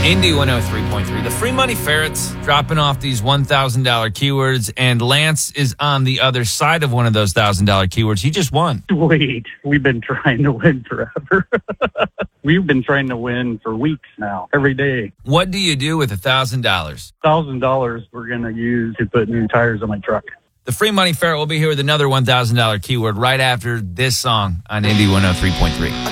Indy 103.3. The Free Money Ferrets dropping off these $1,000 keywords, and Lance is on the other side of one of those $1,000 keywords. He just won. Wait, we've been trying to win forever. We've been trying to win for weeks now, every day. What do you do with $1,000? $1,000 we're going to use to put new tires on my truck. The Free Money Ferret will be here with another $1,000 keyword right after this song on Indy 103.3.